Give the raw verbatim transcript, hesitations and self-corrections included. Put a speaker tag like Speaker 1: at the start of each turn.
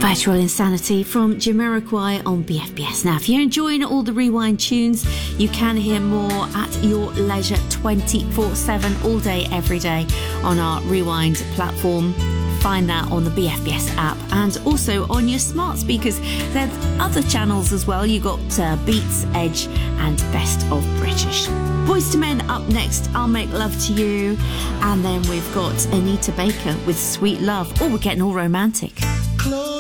Speaker 1: Virtual Insanity from Jamiroquai on B F B S. Now, if you're enjoying all the Rewind tunes, you can hear more at your leisure twenty-four seven, all day, every day on our Rewind platform. Find that on the B F B S app and also on your smart speakers. There's other channels as well. You got uh, Beats, Edge and Best of British. Boyz two Men up next, I'll Make Love to You. And then we've got Anita Baker with Sweet Love. Oh, we're getting all romantic.